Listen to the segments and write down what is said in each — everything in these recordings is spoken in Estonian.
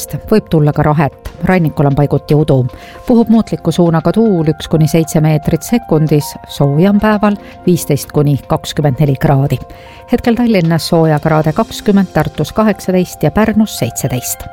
põhjast, võib tulla ka rahet. Rannikul on paiguti udu. Puhub muutliku suunaga tuul 1-7 meetrit sekundis, sooja on päeval 15-24 kraadi. Hetkel Tallinnas sooja kraade 20, Tartus 18 ja Pärnus 17.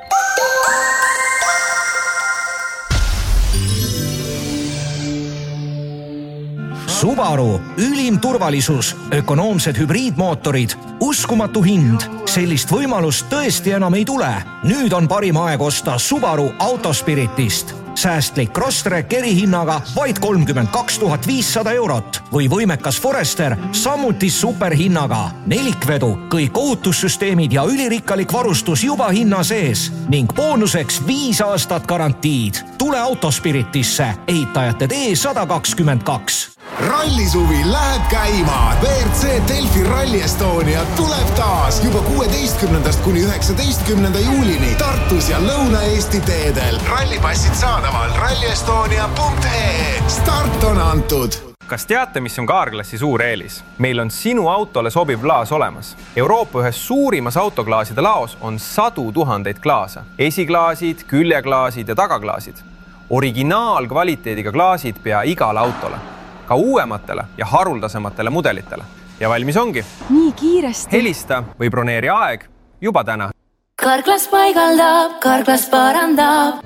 Subaru, ülim turvalisus, ökonoomsed hübriidmootorid, uskumatu hind. Sellist võimalust tõesti enam ei tule. Nüüd on parim aeg osta Subaru Autospiritist. Säästlik Crosstrek erihinnaga vaid 32 500 eurot või võimekas Forester samuti superhinnaga. Nelikvedu, kõik ohutussüsteemid ja ülirikkalik varustus juba hinna sees ning boonuseks 5 aastat garantiid. Tule Autospiritisse, ehitajate tee 122. Rallisuvi läheb käima. WRC Delfi Rally Estonia tuleb taas juba 16-19 juulini Tartus ja Lõuna-Eesti teedel. Rallipassid saadaval rallyestonia.ee. Start on antud. Kas teate, mis on Carglassi suur eelis? Meil on sinu autole sobiv klaas olemas. Euroopa ühes suurimas autoklaaside laos on 100 000 klaasa. Esiklaasid, küljeklaasid ja tagaklaasid. Originaalkvaliteediga klaasid pea igale autole. Ka uuematele ja haruldasematele mudelitele. Ja valmis ongi. Nii kiiresti. Helista või broneeri aeg juba täna. Carglass paigaldab, Carglass parandab.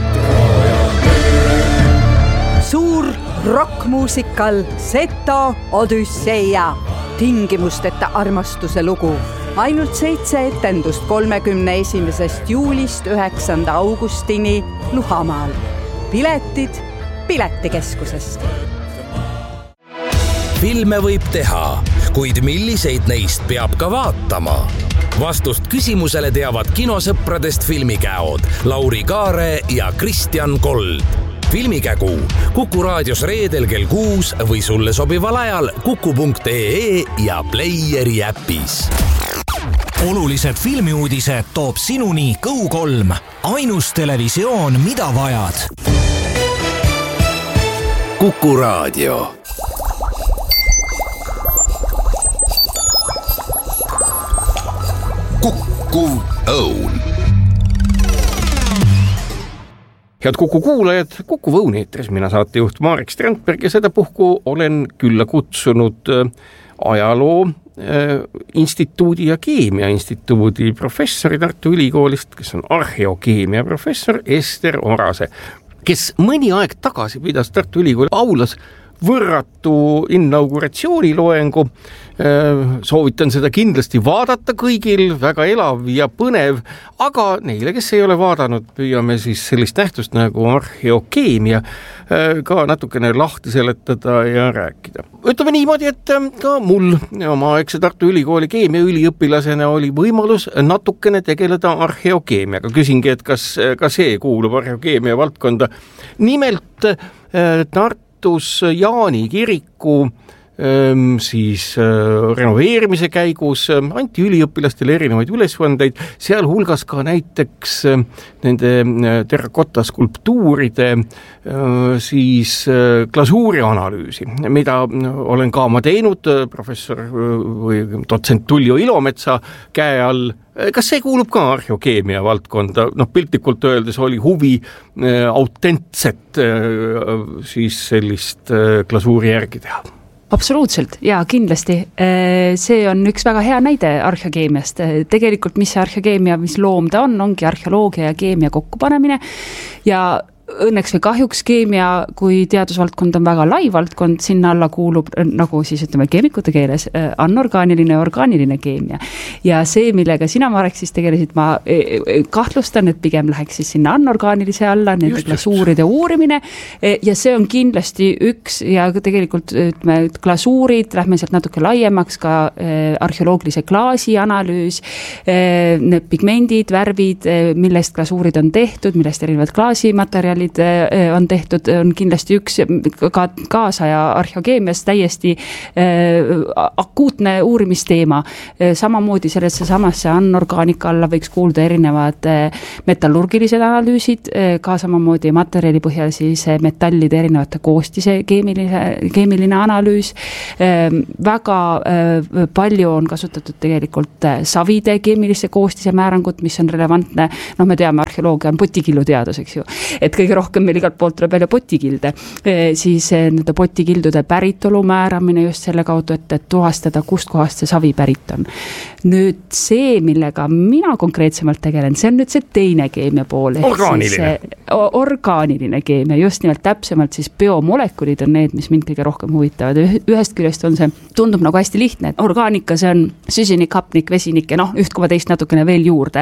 Suur rockmuusikal Seto Odüsseia. Tingimusteta armastuse lugu. Ainult 7 etendust 31. juulist 9. augustini Luhamaal. Piletid Piletikeskusest. Filme võib teha, kuid milliseid neist peab ka vaatama? Vastust küsimusele teavad kinosõpradest filmikäod Lauri Kaare ja Kristjan Kold. Filmikägu Kuku raadios reedel kell 6 või sulle sobival ajal kuku.ee ja Playeri äpis. Olulised filmiuudised toob sinuni Go3. Ainus televisioon, mida vajad. Kuku raadio. Kuku Õun. Head Kuku kuulajad, Kuku Õun eetris, mina saatejuht Marek Strandberg ja seda puhku olen külla kutsunud ajaloo instituudi ja keemia instituudi professori Tartu Ülikoolist, kes on arheokeemia professor Ester Orase, kes mõni aeg tagasi pidas Tartu Ülikooli aulas võrratu inauguratsiooniloengu. Soovitan seda kindlasti vaadata kõigil, väga elav ja põnev, aga neile, kes ei ole vaadanud, püüame siis sellist nähtust nagu arheokeemia ka natukene lahti seletada ja rääkida. Ütleme niimoodi, et ka mul oma aegse Tartu Ülikooli keemiaüliõpilasena oli võimalus natukene tegeleda arheokeemiaga. Küsingi, et kas ka see kuulub arheokeemia valdkonda. Nimelt Tartus Jaani kiriku siis renoveerimise käigus anti üliõpilastele erinevaid ülesvandeid, seal hulgas ka näiteks nende terrakotta skulptuuride siis glasuuri analüüsi, mida olen ka ma teinud professor või dotsent Tullio Ilometsa käe all. Kas see kuulub ka arheokeemia valdkonda? Piltlikult öeldes oli huvi autentset siis sellist glasuuri järgi teha. Absoluutselt, ja kindlasti. See on üks väga hea näide arheokeemiast. Tegelikult mis see arheokeemia, mis loom ta ongi arheoloogia ja keemia kokkupanemine ja õnneks või kahjuks keemia kui teadusvaldkond on väga lai valdkond, sinna alla kuulub, nagu siis ütleme keemikute keeles, anorgaaniline ja orgaaniline keemia. Ja see, millega sina, Marek, siis tegelesid, ma kahtlustan, et pigem läheks siis sinna anorgaanilise alla, nende glasuuride uurimine ja see on kindlasti üks ja tegelikult ütleme, glasuurid, lähme sealt natuke laiemaks, ka arheoloogilise klaasi analüüs, need pigmendid, värvid, millest glasuurid on tehtud, millest erinevad klaasimaterjalid materjalid on tehtud, on kindlasti üks ka kaasaja arheokeemias täiesti akuutne uurimisteema. Samamoodi sellesse samasse anorgaanika alla võiks kuulda erinevad metallurgilised analüüsid, ka samamoodi materjali põhjal siis metallide erinevate koostise keemiline analüüs. Väga palju on kasutatud tegelikult savide keemilise koostise määrangut, mis on relevantne. Me teame, arheoloogia on potikillu teadus, eks ju. Et kõige rohkem meil igalt poolt tuleb välja potikilde. Siis nende potikildude päritolu määramine just selle kaudu, et tuvastada, kust kohast see savi pärit on. Nüüd see, millega mina konkreetsemalt tegelen, see on nüüd see teine keemia pool. Orgaaniline keemia, just nimelt täpsemalt siis biomolekulid on need, mis mind kõige rohkem huvitavad. Ühest küljest on see, tundub nagu hästi lihtne, et orgaanika see on süsinik, hapnik, vesinik ja üht koma teist natukene veel juurde.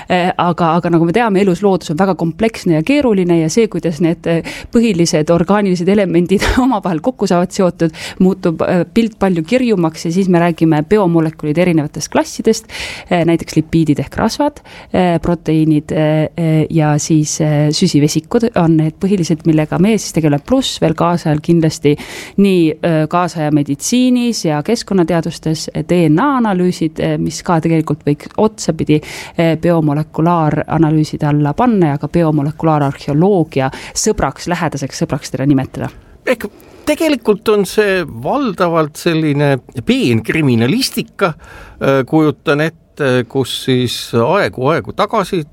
Aga nagu me teame, elus loodus on väga kompleksne ja keeruline ja see, kuidas need põhilised orgaanilised elemendid omavahel kokku saavad seotud, muutub pilt palju kirjumaks ja siis me räägime biomolekulid erinevatest klassidest, näiteks lipiidid ehk rasvad, proteiinid ja siis süsivesikud on need põhilised, millega me siis tegeleme, pluss veel kaasajal kindlasti nii kaasaja meditsiinis ja keskkonnateadustes DNA-analüüsid, mis ka tegelikult võiks otsapidi biomolekulaar-analüüside alla panna ja ka biomolekulaararheoloogia lähedaseks sõbraks teda nimetada. Ehk tegelikult on see valdavalt selline peenkriminalistika, kujutan ette, kus siis aegu tagasi,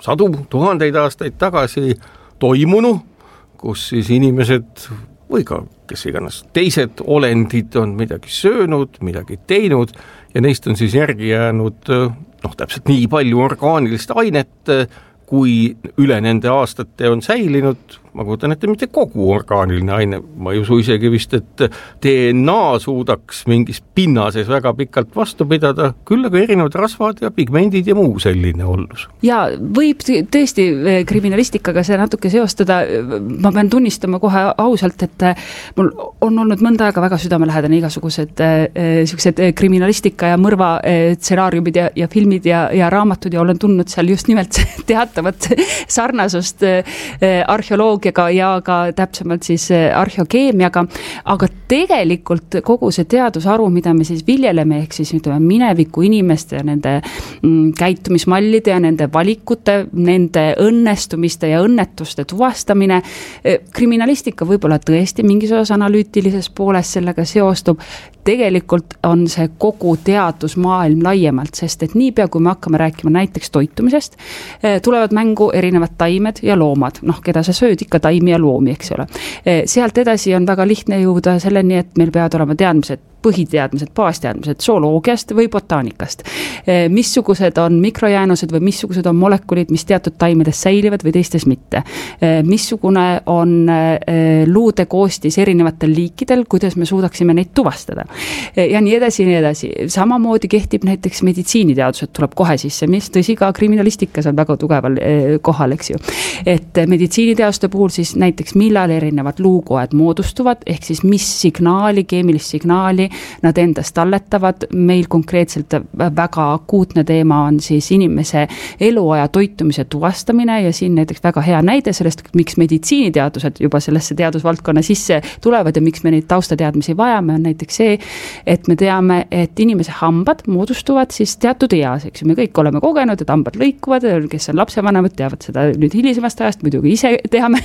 100,000 aastaid tagasi toimunu, kus siis inimesed või ka kes iganes teised olendid on midagi söönud, midagi teinud ja neist on siis järgi jäänud täpselt nii palju orgaanilist ainet, kui üle nende aastate on säilinud. Ma kujutan ette mitte kogu orgaaniline aine, ma ei usu isegi vist, et DNA suudaks mingis pinnases väga pikalt vastu pidada, küll aga erinevad rasvad ja pigmendid ja muu selline ollus. Ja võib tõesti kriminalistikaga see natuke seostada, ma pean tunnistama kohe ausalt, et mul on olnud mõnda aega väga südamelähedane igasugused kriminalistika ja mõrva stsenaariumid ja filmid ja raamatud ja olen tundnud seal just nimelt teatavat sarnasust arheoloogia ja ka täpsemalt siis arheokeemiaga, aga tegelikult kogu see teadusharu, mida me siis viljeleme, ehk siis mineviku inimeste ja nende käitumismallide ja nende valikute, nende õnnestumiste ja õnnetuste tuvastamine, kriminalistika võib-olla tõesti mingis osas analüütilises pooles sellega seostub, tegelikult on see kogu teadusmaailm laiemalt, sest et niipea, kui me hakkame rääkima näiteks toitumisest, tulevad mängu erinevad taimed ja loomad, keda sa sööd ikka taimi ja loomi, eks ole. Sealt edasi on väga lihtne jõuda selleni, et meil peavad olema teadmised, põhiteadmised, baasteadmised zooloogiast või botaanikast. Missugused on mikrojäänused või missugused on molekulid, mis teatud taimedes säilivad või teistes mitte. Missugune on luude koostis erinevatel liikidel, kuidas me suudaksime neid tuvastada. Ja nii edasi, nii edasi. Samamoodi kehtib näiteks meditsiiniteadused, tuleb kohe sisse, mis tõsi ka kriminalistikas on väga tugeval kohal, eks ju. Et meditsiiniteaduste puhul siis näiteks millal erinevad luukoed moodustuvad, ehk siis mis signaali, keemilist signaali nad endast talletavad. Meil konkreetselt väga akuutne teema on siis inimese eluaja toitumise tuvastamine ja siin näiteks väga hea näide sellest, miks meditsiiniteadused juba sellesse teadusvaldkonna sisse tulevad ja miks me neid taustateadmisi vajame, on näiteks see, et me teame, et inimese hambad moodustuvad siis teatud eas, eks ju, me kõik oleme kogenud, et hambad lõikuvad, kes on lapsevanemad, teavad seda nüüd hilisemast ajast, muidugi ise teame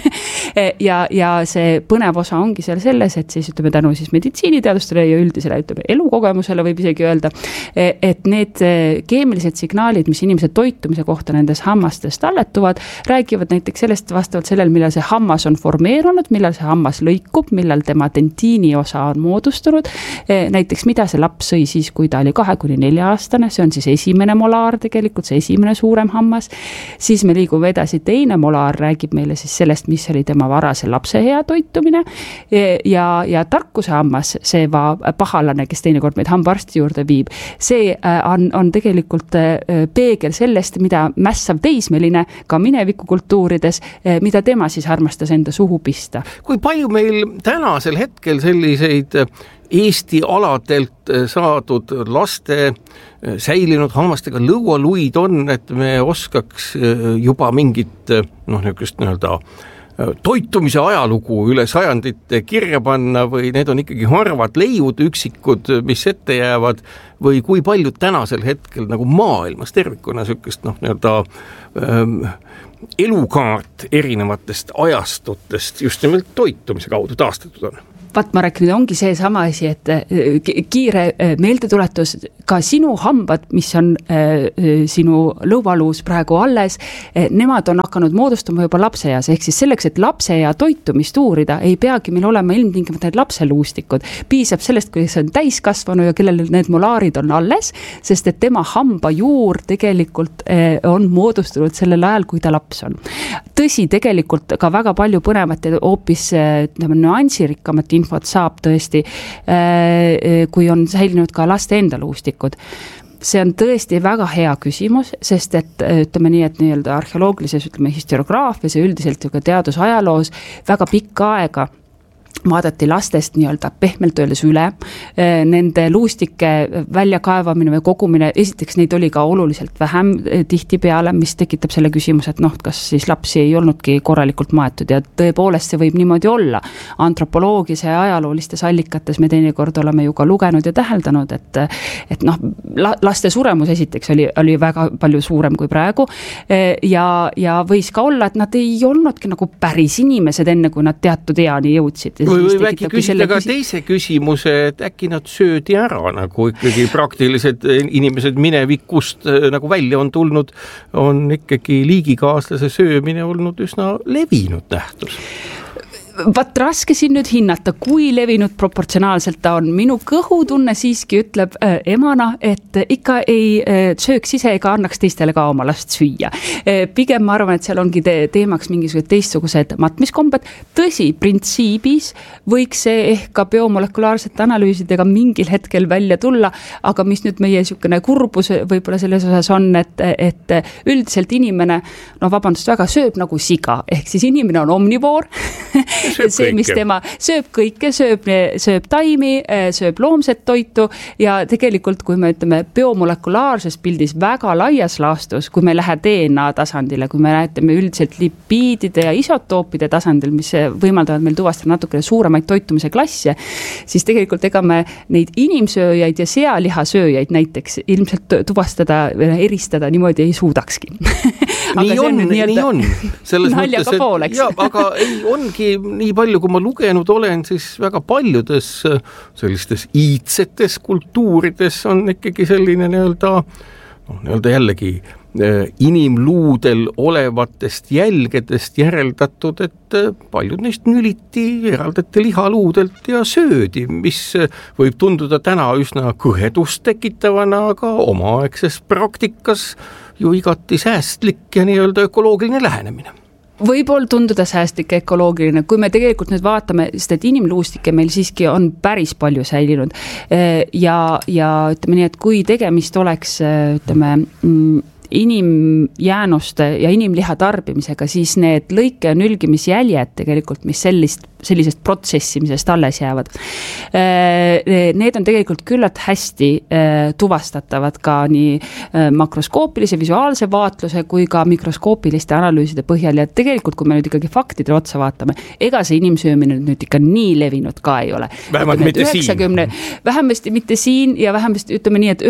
ja see põnev osa ongi seal selles, et siis ütleme tänu siis meditsiiniteadustele ja üldisele elukogemusele võib isegi öelda, et need keemilised signaalid, mis inimese toitumise kohta nendes hammastes talletuvad, räägivad näiteks sellest vastavalt sellel, millal see hammas on formeerunud, millal see hammas lõikub, millal tema dentiini osa on moodustunud, näiteks mida see laps sõi siis, kui ta oli 2–4 aastane, see on siis esimene molaar tegelikult, see esimene suurem hammas, siis me liigume edasi, teine molaar räägib meile siis sellest, mis oli tema varase lapse hea toitumine ja tarkuse hammas, see pahalane, kes teinekord meid hambaarsti juurde viib, see on tegelikult peegel sellest, mida mässav teismeline ka minevikukultuurides, mida tema siis armastas enda suhu pista. Kui palju meil tänasel hetkel selliseid Eesti aladelt saadud laste säilinud hammastega lõualuid on, et me oskaks juba mingit niisugust toitumise ajalugu üle sajandite kirja panna või need on ikkagi harvad leiud, üksikud, mis ette jäävad või kui palju tänasel hetkel nagu maailmas tervikuna sükest elukaart erinevatest ajastutest just nimelt toitumise kaudu taastatud on? Marek, nüüd ongi see sama asi, et kiire meeldetuletus, ka sinu hambad, mis on sinu lõuvaluus praegu alles, nemad on hakanud moodustama juba lapseeas, ehk siis selleks, et lapseea toitumist uurida, ei peagi meil olema ilmtingimata need lapseluustikud. Piisab sellest, kui see on täiskasvanu ja kellel need molaarid on alles, sest et tema hambajuur tegelikult on moodustunud sellel ajal, kui ta laps on. Tõsi, tegelikult ka väga palju põnevat ja hoopis nüansirikkamat infot saab tõesti, kui on säilinud ka laste enda luustikud. See on tõesti väga hea küsimus, sest et ütleme nii, et nii-öelda arheoloogilises, historiograafias ja üldiselt ka teadusajaloos väga pikka aega vaadati lastest nii-öelda pehmelt öeldes üle, nende luustike väljakaevamine või kogumine, esiteks neid oli ka oluliselt vähem tihti peale, mis tekitab selle küsimuse, et kas siis lapsi ei olnudki korralikult maetud ja tõepoolest see võib niimoodi olla. Antropoloogias ja ajaloolistes allikates me teinekord oleme ju ka lugenud ja täheldanud, et laste suremus esiteks oli väga palju suurem kui praegu ja võis ka olla, et nad ei olnudki nagu päris inimesed enne, kui nad teatud eani jõudsid. Või äkki küsida ka teise küsimuse, et äkki nad söödi ära, nagu ikkagi praktilised inimesed minevikust nagu välja on tulnud, on ikkagi liigikaaslase söömine olnud üsna levinud nähtus. Raske siin nüüd hinnata, kui levinud proportsionaalselt ta on. Minu kõhutunne siiski ütleb emana, et ikka ei sööks ise ega annaks teistele ka oma last süüa. Pigem ma arvan, et seal ongi teemaks mingisugused teistsugused matmiskombed. Tõsi, printsiibis võiks see ehk ka biomolekulaarsete analüüsidega mingil hetkel välja tulla, aga mis nüüd meie niisugune kurbus võib-olla selles osas on, et üldiselt inimene, väga sööb nagu siga, ehk siis inimene on omnivoor, see, mis tema sööb kõike, sööb taimi, sööb loomset toitu ja tegelikult, kui me ütleme biomolekulaarses pildis väga laias laastus, kui me ei lähe DNA tasandile, kui me näitame üldiselt lipiidide ja isotoopide tasandil, mis võimaldavad meil tuvastada natukene suuremaid toitumise klasse, siis tegelikult ega me neid inimsööjaid ja sealihasööjaid näiteks ilmselt tuvastada, eristada niimoodi ei suudakski. Nii on. Naljaga pool, eks? Aga ongi nii palju, kui ma lugenud olen, siis väga paljudes sellistes iidsetes kultuurides on ikkagi selline nii-öelda jällegi inimluudel olevatest jälgedest järeldatud, et paljud neist nüliti, eraldati lihaluudelt ja söödi, mis võib tunduda täna üsna kõhedust tekitavana, aga omaaegses praktikas ju igati säästlik ja nii-öelda ökoloogiline lähenemine. Võib-olla tunduda säästlik ja ökoloogiline, kui me tegelikult nüüd vaatame, sest et inimluustike meil siiski on päris palju säilinud ja ütleme nii, et kui tegemist oleks inimjäänuste ja inimliha tarbimisega, siis need lõike- ja nülgimisjäljed tegelikult, mis sellisest protsessimisest alles jäävad. Need on tegelikult küllalt hästi tuvastatavad ka nii makroskoopilise visuaalse vaatluse kui ka mikroskoopiliste analüüside põhjal ja tegelikult, kui me nüüd ikkagi faktidele otsa vaatame, ega see inimsöömine nüüd ikka nii levinud ka ei ole. Vähemalt mitte siin. Vähemasti mitte siin ja vähemasti ütleme nii, et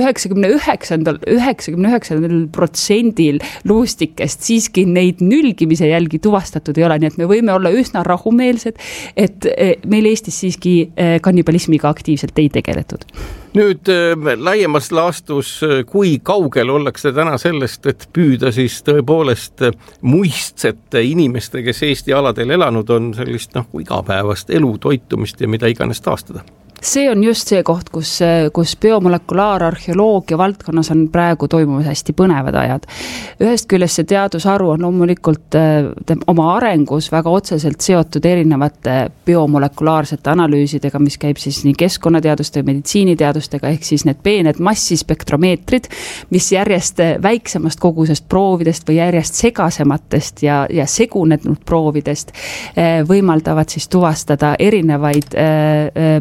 99% luustikest siiski neid nülgimise jälgi tuvastatud ei ole, nii et me võime olla üsna rahumeelsed, et meil Eestis siiski kannibalismiga aktiivselt ei tegeletud. Nüüd laiemas laastus, kui kaugel ollakse täna sellest, et püüda siis tõepoolest muistsete inimeste, kes Eesti aladel elanud on, sellist igapäevast elu, toitumist ja mida iganes taastada? See on just see koht, kus biomolekulaararheoloogia valdkonnas on praegu toimumas hästi põnevad ajad. Ühest küljest see teadusaru on loomulikult oma arengus väga otseselt seotud erinevate biomolekulaarsete analüüsidega, mis käib siis nii keskkonnateaduste ja meditsiiniteadustega, ehk siis need peened massispektromeetrid, mis järjest väiksemast kogusest proovidest või järjest segasematest ja segunenud proovidest võimaldavad siis tuvastada erinevaid molekule,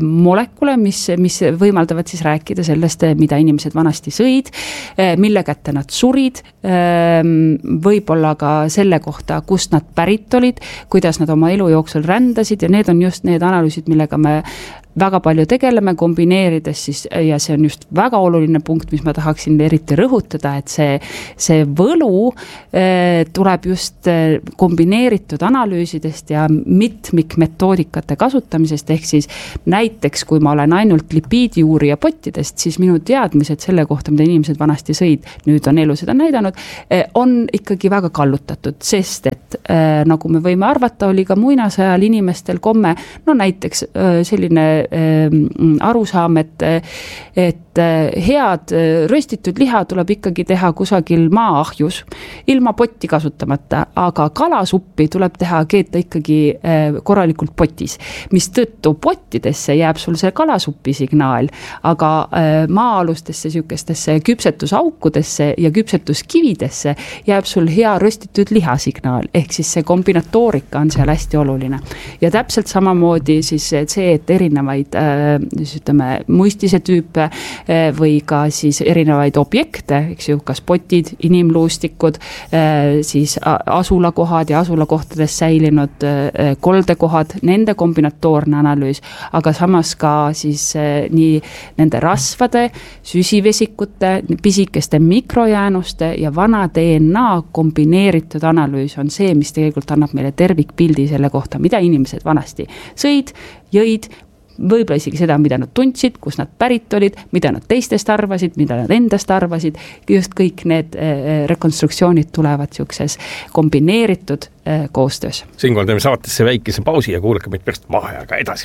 koosolekule, mis võimaldavad siis rääkida sellest, mida inimesed vanasti sõid, mille kätte nad surid, võib-olla ka selle kohta, kust nad pärit olid, kuidas nad oma elu jooksul rändasid ja need on just need analüüsid, millega me väga palju tegeleme, kombineerides siis, ja see on just väga oluline punkt, mis ma tahaksin eriti rõhutada, et see võlu tuleb just kombineeritud analüüsidest ja mitmikmetoodikate kasutamisest, ehk siis näiteks, kui ma olen ainult lipiidiuurija pottidest, siis minu teadmised selle kohta, mida inimesed vanasti sõid, nüüd on elu seda näidanud, on ikkagi väga kallutatud, sest et nagu me võime arvata, oli ka muinasajal inimestel komme, no näiteks selline arusaam, et head röstitud liha tuleb ikkagi teha kusagil maa-ahjus, ilma potti kasutamata, aga kalasuppi tuleb keeta ikkagi korralikult potis, mis tõttu pottidesse jääb sul see kalasupi signaal, aga maa-alustesse sükestesse küpsetusaukudesse ja küpsetuskividesse jääb sul hea röstitud liha signaal, ehk siis see kombinatoorika on seal hästi oluline. Ja täpselt samamoodi siis see, et erinevaid muistise tüüpe või ka siis erinevaid objekte, eks ju, kas potid, inimluustikud, siis asulakohad ja asulakohtades säilinud koldekohad, nende kombinatoorne analüüs, aga samas ka siis nii nende rasvade, süsivesikute, pisikeste mikrojäänuste ja vana DNA kombineeritud analüüs on see, mis tegelikult annab meile tervikpildi selle kohta, mida inimesed vanasti sõid, jõid, võib-olla isegi seda, mida nad tundsid, kus nad pärit olid, mida nad teistest arvasid, mida nad endast arvasid, just kõik need rekonstruktsioonid tulevad siukses kombineeritud koostöös. Siinkohal teeme saatesse väikese pausi ja kuulake meid pärast vaheajaga edasi.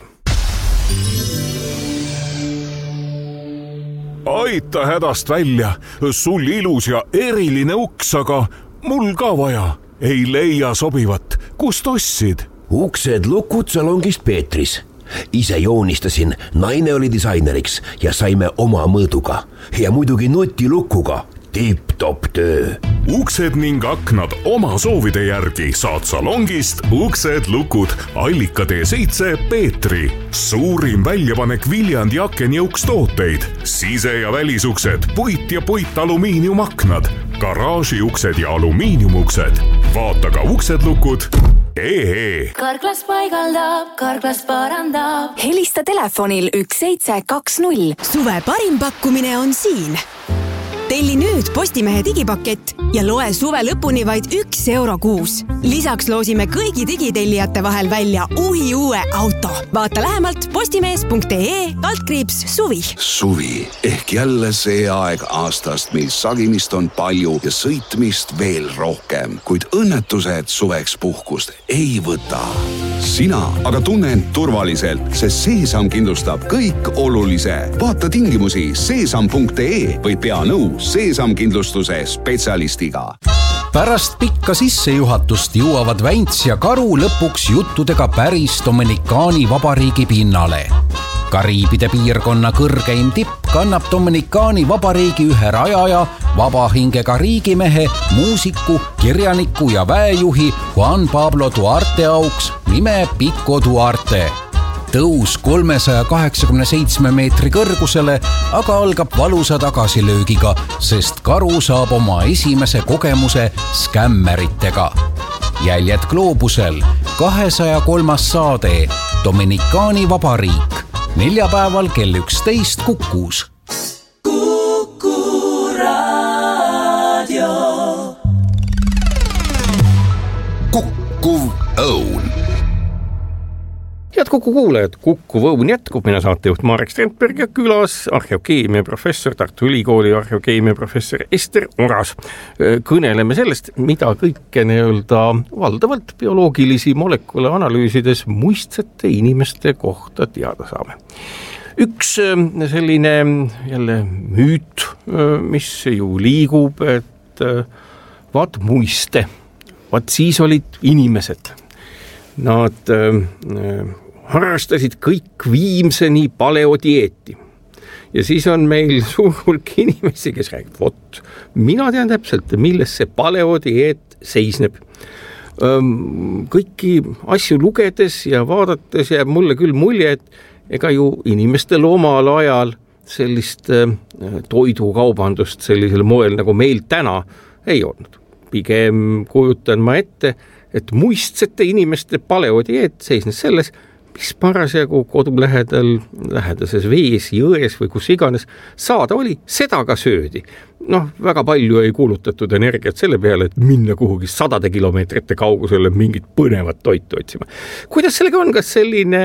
Aita hädast välja, sul ilus ja eriline uks, aga mul ka vaja. Ei leia sobivat, kust ostsid? Uksed lukud salongist Peetris. Ise joonistasin, naine oli disaineriks ja saime oma mõõduga. Ja muidugi nutilukuga. Tipp-top töö. Uksed ning aknad oma soovide järgi saad salongist Uksed lukud Allika T7 Peetri. Suurim väljapanek Viljandi akenjõukstooteid. Sise- ja välisuksed, puit ja puitalumiiniumaknad, garaažiuksed ja alumiiniumuksed. Vaata ka uksedlukud. Karklas paigaldab, Karklas parandab. Helista telefonil 1720. Suve parim pakkumine on siin. Telli nüüd Postimehe digipakett ja loe suve lõpuni vaid €1 kuus. Lisaks loosime kõigi digitellijate vahel välja uue auto. Vaata lähemalt postimees.ee/suvi. Suvi ehk jälle see aeg aastast, mil sagimist on palju ja sõitmist veel rohkem, kuid õnnetused suveks puhkust ei võta. Sina aga tunne end turvaliselt, sest Seesam kindlustab kõik olulise. Vaata tingimusi seesam.ee või pea nõu Seesam kindlustuse spetsialistiga. Pärast pikka sissejuhatust jõuavad Vänts ja Karu lõpuks juttudega päris Dominikaani vabariigi pinnale. Kariibide piirkonna kõrgeim tipp kannab Dominikaani vabariigi ühe rajaja, vabahingega riigimehe, muusiku, kirjaniku ja väejuhi Juan Pablo Duarte auks nime Pico Duarte. Tõus 387 meetri kõrgusele, aga algab valusa tagasilöögiga, sest Karu saab oma esimese kogemuse skämmeritega. Jäljed gloobusel, 203. saade, Dominikaani vabariik, neljapäeval kell 11 Kukus. Kuku raadio. Kukkuv õun. Head Kuku kuulajad, Kukkuv õun jätkub, mina saatejuht Marek Strandberg ja külas arheokeemia professor, Tartu Ülikooli arheokeemia professor Ester Oras. Kõneleme sellest, mida kõike valdavalt bioloogilisi molekule analüüsides muistsete inimeste kohta teada saame. Üks selline jälle müüt, mis ju liigub, et vaat muiste, vaat siis olid inimesed. Nad harrastasid kõik viimseni paleodieeti. Ja siis on meil suur hulk inimesi, kes räägib, vot, mina tean täpselt, milles see paleodieet seisneb. Kõiki asju lugedes ja vaadates jääb mulle küll mulje, et ega ju inimestel omal ajal sellist toidukaubandust sellisel moel nagu meil täna ei olnud. Pigem kujutan ma ette, et muistsete inimeste paleodieet seisnes selles, mis parasjagu kodu lähedases vees, jões või kus iganes saada oli, seda ka söödi. Väga palju ei kuulutatud energiat selle peale, et minna kuhugi 100 kilomeetrite kaugusele mingit põnevat toitu otsima. Kuidas sellega on, kas selline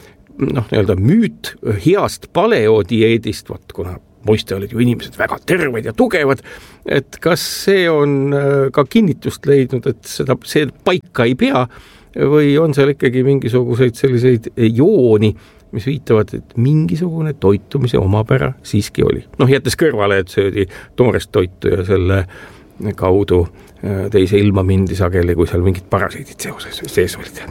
müüt heast paleodieedist, kuna muiste olid ju inimesed väga terved ja tugevad, et kas see on ka kinnitust leidnud, et see paika ei pea või on seal ikkagi mingisuguseid selliseid jooni, mis viitavad, et mingisugune toitumise omapära siiski oli. Jättes kõrvale, et söödi toorest toitu ja selle kaudu teise ilma mindi sageli, kui seal mingid parasiidid sees olid.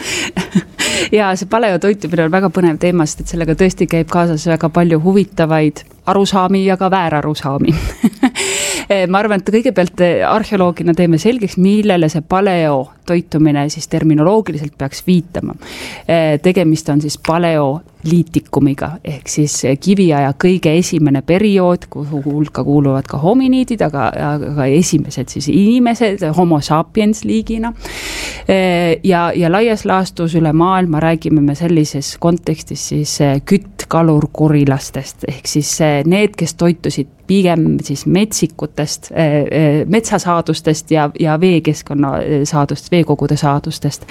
Ja see paleotoitumine on väga põnev teema, sest et sellega tõesti käib kaasas väga palju huvitavaid arusaami ja ka väärarusaami. Ma arvan, et kõigepealt arheoloogina teeme selgeks, millele see paleotoitumine siis terminoloogiliselt peaks viitama. Tegemist on siis paleoliitikumiga ehk siis kiviaja kõige esimene periood, kuhu hulka kuuluvad ka hominiidid, aga esimesed siis inimesed homo sapiens liigina. Ja laias laastus üle maailma räägime me sellises kontekstis siis küttkalurkurilastest ehk siis need, kes toitusid pigem siis metsikutest, metsasaadustest ja veekeskkonna saadust, veekogude saadustest.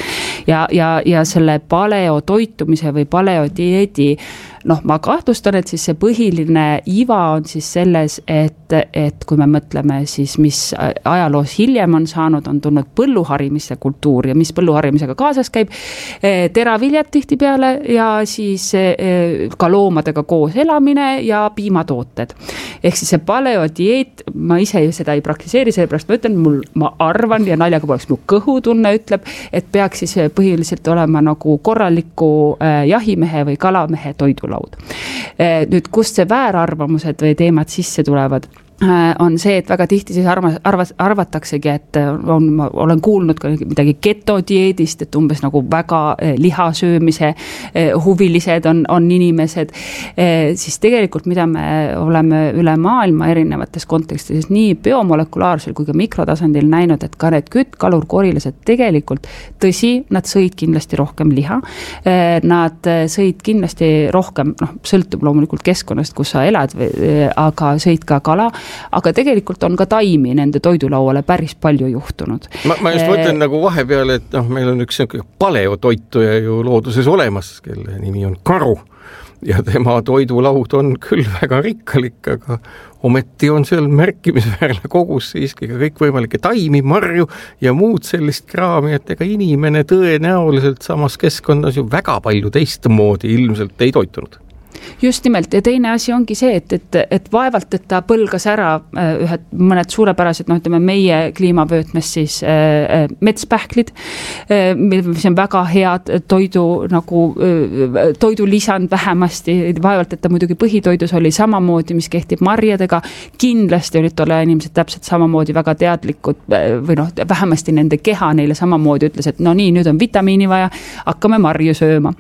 Ja selle paleotoitumise või paleodieedi, ma kahtlustan, et siis see põhiline iva on siis selles, et kui me mõtleme siis, mis ajaloos hiljem on saanud, on tulnud põlluharimise kultuur ja mis põlluharimisega kaasas käib, teraviljad tihtipeale ja siis ka loomadega koos elamine ja piimatooted. Ehk siis see paleodieet, ma ise seda ei praktiseeri, sellepärast ma ütlen, ma arvan ja naljaga poleks mu kõhutunne ütleb, et peaks siis põhiliselt olema nagu korraliku jahimehe või kalamehe toidulaud. Nüüd, kust see väärarvamused või teemad sisse tulevad? On see, et väga tihti siis arvataksegi, et ma olen kuulnud ka midagi ketodieedist, et umbes nagu väga lihasöömise huvilised on inimesed, siis tegelikult mida me oleme üle maailma erinevates kontekstides nii biomolekulaarsel kui ka mikrotasandil näinud, et ka need küttkalurkorilased tegelikult, tõsi, nad sõid kindlasti rohkem liha, nad sõid kindlasti rohkem, sõltub loomulikult keskkonnast, kus sa elad, aga sõid ka kala, aga tegelikult on ka taimi nende toidulauale päris palju juhtunud. Ma just mõtlen nagu vahepeal, et meil on üks paleotoituja ju looduses olemas, kelle nimi on karu ja tema toidulaud on küll väga rikkalik, aga ometi on seal märkimisväärne kogus siiski ka kõikvõimalikke taimi, marju ja muud sellist kraami, et ega inimene tõenäoliselt samas keskkonnas ju väga palju teistmoodi ilmselt ei toitunud. Just nimelt, ja teine asi ongi see, et vaevalt, et ta põlgas ära mõned suurepärased, meie kliimavöötmes siis metspähklid, mis on väga head toidulisand vähemasti, vaevalt, et ta muidugi põhitoidus oli samamoodi, mis kehtib marjadega, kindlasti olid tolle inimesed täpselt samamoodi väga teadlikud või vähemasti nende keha neile samamoodi ütles, et nii, nüüd on vitamiini vaja, hakkame marju sööma.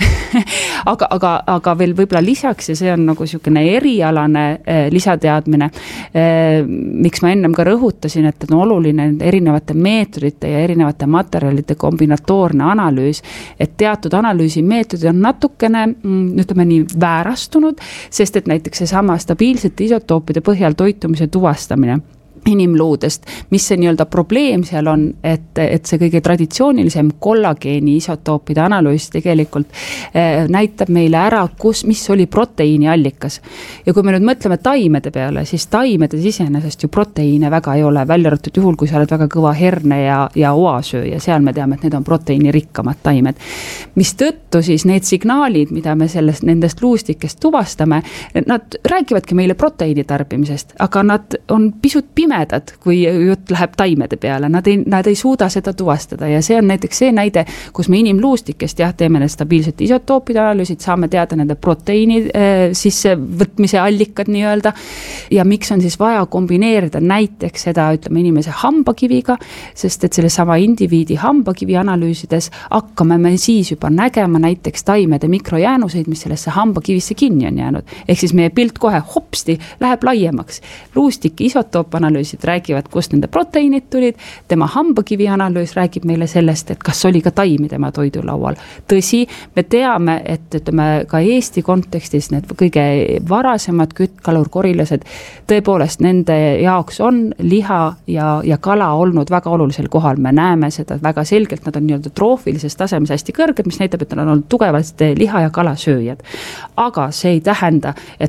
aga veel võib-olla lisaks ja see on nagu selline erialane lisateadmine, miks ma ennem ka rõhutasin, et on oluline erinevate meetodite ja erinevate materjalide kombinatoorne analüüs, et teatud analüüsimeetodid on natukene, ütleme nii, väärastunud, sest et näiteks see sama stabiilsete isotoopide põhjal toitumise tuvastamine inimluudest, mis see nii-öelda probleem seal on, et see kõige traditsioonilisem kollageeni isotoopide analüüs tegelikult näitab meile ära, mis oli proteiini allikas. Ja kui me nüüd mõtleme taimede peale, siis taimedes iseenesest ju proteiine väga ei ole, välja arvatud juhul, kui sa oled väga kõva herne ja oasööja, seal me teame, et need on proteiini rikkamad taimed. Mis tõttu siis need signaalid, mida me nendest luustikest tuvastame, nad räägivadki meile proteiini tarbimisest, aga nad on pisut pime pimedad, kui jutt läheb taimede peale, nad ei suuda seda tuvastada ja see on näiteks see näide, kus me inimluustikest teeme need stabiilsed isotoopide analüüsid, saame teada nende proteiini sissevõtmise allikad nii-öelda ja miks on siis vaja kombineerida näiteks seda, ütleme, inimese hambakiviga, sest et selle sama indiviidi hambakivi analüüsides hakkame me siis juba nägema näiteks taimede mikrojäänuseid, mis sellesse hambakivisse kinni on jäänud. Ehk siis meie pilt kohe hopsti läheb laiemaks. Luustik isotoopanalüüsid räägivad, kust nende proteiinid tulid, tema hambakivi analüüs räägib meile sellest, et kas oli ka taimi tema toidulaual. Tõsi, me teame, et ütleme, ka Eesti kontekstis need kõige varasemad küttkalur-korilased, tõepoolest nende jaoks on liha ja kala olnud väga olulisel kohal. Me näeme seda väga selgelt, nad on nii-öelda troofilises tasemes hästi kõrged, mis näitab, et nad on olnud tugevalt liha ja kala sööjad. Aga see ei tähenda, et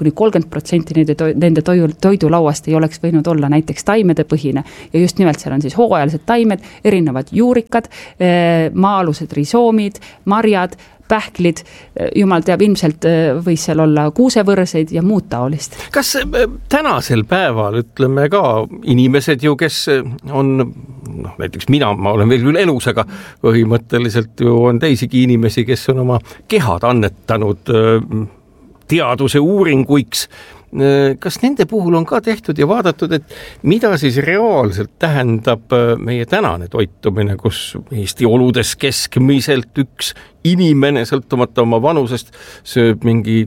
20-30% nende toidulauast ei oleks võinud olla näiteks taimede põhine ja just nimelt seal on siis hooajalised taimed, erinevad juurikad, maa-alused risoomid, marjad, pähklid, jumal teab, ilmselt võis seal olla kuusevõrseid ja muud taolist. Kas tänasel päeval, ütleme ka inimesed ju, kes on, näiteks ma olen veel küll elus, aga põhimõtteliselt ju on teisigi inimesi, kes on oma kehad annetanud teaduse uuringuiks. Kas nende puhul on ka tehtud ja vaadatud, et mida siis reaalselt tähendab meie tänane toitumine, kus Eesti oludes keskmiselt üks inimene sõltumata oma vanusest sööb mingi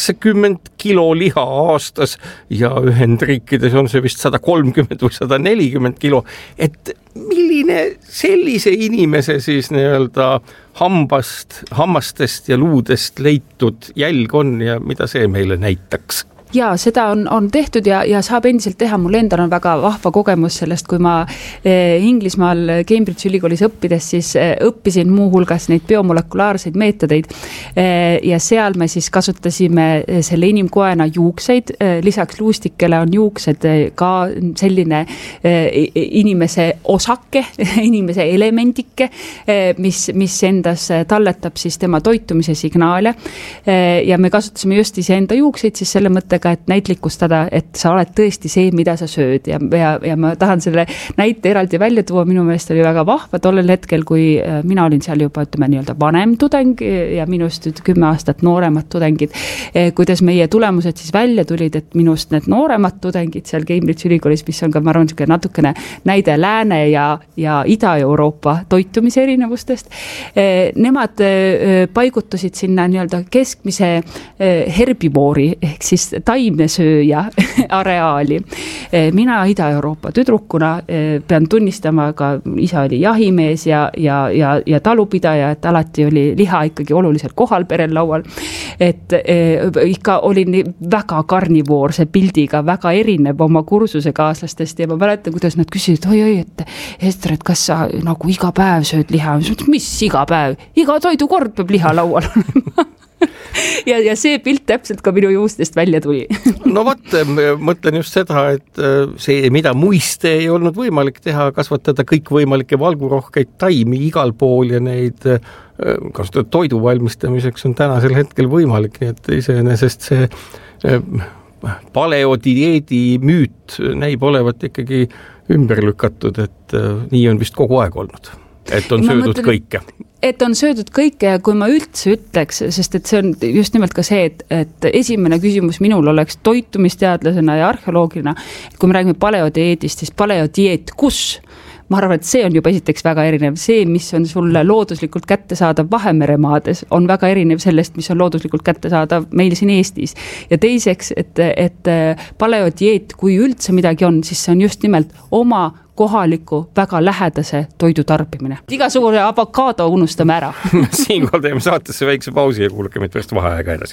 80 kilo liha aastas ja Ühendriikides on see vist 130 või 140 kilo, et milline sellise inimese siis nii-öelda hammastest ja luudest leitud jälg on ja mida see meile näitaks? Ja seda on tehtud ja saab endiselt teha. Mul endal on väga vahva kogemus sellest, kui ma Inglismaal Cambridge ülikoolis õppides, siis õppisin muu hulgas neid biomolekulaarseid meetodeid ja seal me siis kasutasime selle inimkoena juukseid, lisaks luustikele on juuksed ka selline inimese osake, inimese elemendike, mis endas talletab siis tema toitumise signaale ja me kasutasime just iseenda juukseid siis selle mõttega, et näitlikustada, et sa oled tõesti see, mida sa sööd ja ma tahan selle näite eraldi välja tuua, minu meelest oli väga vahva tollel hetkel, kui mina olin seal juba, ütleme, nii-öelda vanem tudeng ja minust 10 aastat nooremad tudengid, kuidas meie tulemused siis välja tulid, et minust need nooremad tudengid seal Cambridge ülikoolis, mis on ka, ma arvan, natukene näide Lääne ja Ida-Euroopa toitumise erinevustest, nemad paigutusid sinna nii-öelda keskmise herbivoori ehk siis taimnesööja areaali. Mina Ida-Euroopa tüdrukuna pean tunnistama, ka isa oli jahimees ja talupidaja, et alati oli liha ikkagi oluliselt kohal perelaual, et ikka olin väga karnivoorse pildiga, väga erinev oma kursuse kaaslastest ja ma mäletan, kuidas nad küsisid, oi, et Ester, et kas sa nagu iga päev sööd liha? Mis iga päev? Iga toidukord peab liha laual olema. Ja see pilt täpselt ka minu juustest välja tuli. No mõtlen just seda, et see, mida muiste ei olnud võimalik teha, kasvatada kõik võimalikke valgurohkeid taimi igal pool ja neid kasutada toidu valmistamiseks on tänasel hetkel võimalik, nii et iseenesest see paleodieedi müüt näib olevat ikkagi ümber lükatud, et nii on vist kogu aeg olnud. Et on söödud kõike. Et on söödud kõike ja kui ma üldse ütleks, sest et see on just nimelt ka see, et esimene küsimus minul oleks toitumisteadlasena ja arheoloogina, et kui me räägime paleodieedist, siis paleodieet kus? Ma arvan, et see on juba esiteks väga erinev. See, mis on sulle looduslikult kättesaadav Vahemeremaades, on väga erinev sellest, mis on looduslikult kättesaadav meil siin Eestis. Ja teiseks, et paleodieet, kui üldse midagi on, siis see on just nimelt oma kohaliku väga lähedase toidu tarbimine. Igasugune avokaado unustame ära. Siinkohal teeme saatesse väikse pausi ja kuulake meid pärast vaheaega edasi.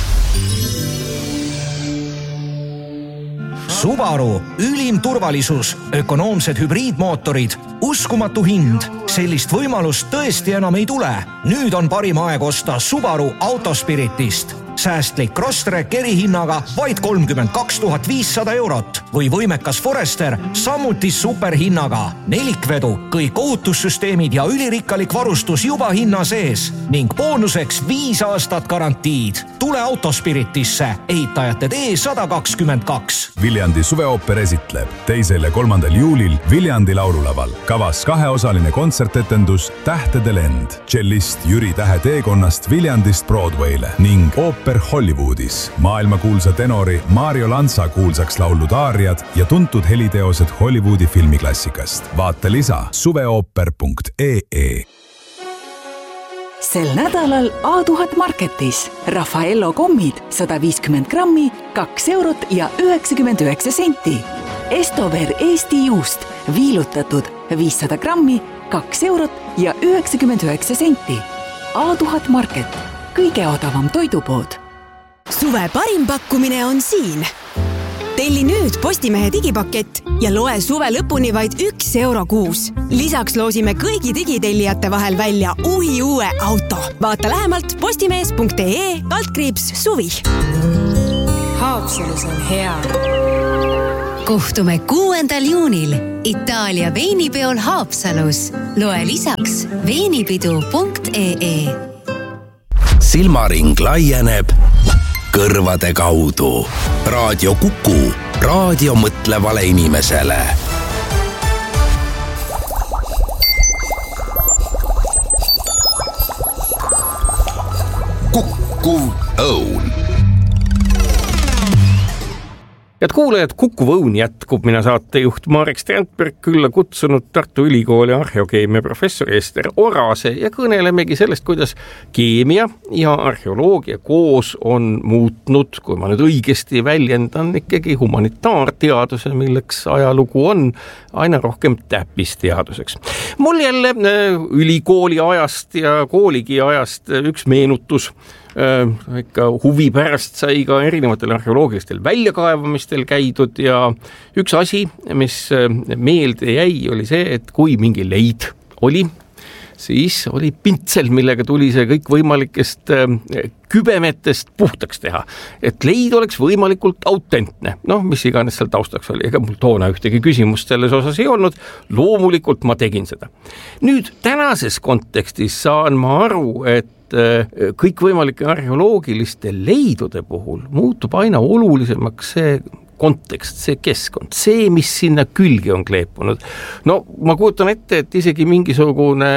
Subaru, ülim turvalisus, ökonoomsed hübriidmootorid, uskumatu hind. Sellist võimalust tõesti enam ei tule. Nüüd on parim aeg osta Subaru Autospiritist. säästlik Crosstrek erihinnaga vaid 32 500 eurot või võimekas Forester samuti superhinnaga. Nelikvedu, kõik ohutussüsteemid ja ülirikkalik varustus juba hinna sees ning boonuseks 5 aastat garantiid. Tule Autospiritisse, ehitajate tee 122. Viljandi suveooper esitleb 2. ja 3. juulil Viljandi laululaval. Kavas 2-osaline kontsertetendus Tähtede lend. Cellist Jüri Tähe teekonnast Viljandist Broadway'le ning ooper Hollywoodis. Maailmakuulsa tenori Mario Lanza kuulsaks laulud aariad ja tuntud heliteosed Hollywoodi filmiklassikast. Vaata lisa suveooper.ee. Sel nädalal A1000 Marketis Raffaello kommid 150 grammi, 2 eurot ja 99 senti. Estover Eesti juust viilutatud 500 grammi, 2 eurot ja 99 senti. A1000 Market, kõige odavam toidupood. Suve parim pakkumine on siin. Telli nüüd Postimehe digipakett ja loe suve lõpuni vaid 1 euro kuus. Lisaks loosime kõigi digitellijate vahel välja uue auto. Vaata lähemalt postimees.ee/suvi. Haapsalus on hea. Kohtume 6. juunil Itaalia veinipeol Haapsalus. Loe lisaks veinipidu.ee. Silmaring laieneb kõrvade kaudu. Raadio Kuku, raadio mõtlevale inimesele. Kukkuv õun. Head kuulajad, Kukkuv õun jätkub. Mina saatejuht Marek Strandberg külla kutsunud Tartu Ülikooli arheokeemia professor Ester Orase ja kõnelemegi sellest, kuidas keemia ja arheoloogia koos on muutnud, kui ma nüüd õigesti väljendan, ikkagi humanitaarteaduse, milleks ajalugu on, aina rohkem täppisteaduseks. Mul jälle ülikooli ajast ja kooligi ajast üks meenutus. Ikka huvi pärast sai ka erinevatel arheoloogilistel väljakaevamistel käidud ja üks asi, mis meelde jäi, oli see, et kui mingi leid oli, siis oli pintsel, millega tuli see kõik võimalikest kübemetest puhtaks teha, et leid oleks võimalikult autentne. Mis iganes seal taustaks oli, ega mul toona ühtegi küsimust selles osas ei olnud, loomulikult ma tegin seda. Nüüd tänases kontekstis saan ma aru, et kõikvõimalike arheoloogiliste leidude puhul muutub aina olulisemaks see kontekst, see keskkond, see, mis sinna külge on kleepunud. Ma kujutan ette, et isegi mingisugune